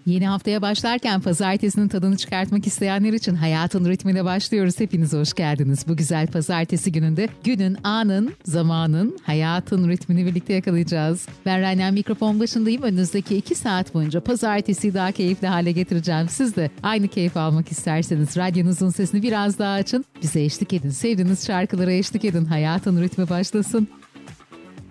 Yeni haftaya başlarken pazartesinin tadını çıkartmak isteyenler için hayatın ritmine başlıyoruz. Hepiniz hoş geldiniz. Bu güzel pazartesi gününde günün, anın, zamanın, hayatın ritmini birlikte yakalayacağız. Ben Raynen, mikrofon başındayım. Önünüzdeki 2 saat boyunca pazartesiyi daha keyifli hale getireceğim. Siz de aynı keyif almak isterseniz radyonuzun sesini biraz daha açın. Bize eşlik edin. Sevdiğiniz şarkılara eşlik edin. Hayatın ritmi başlasın.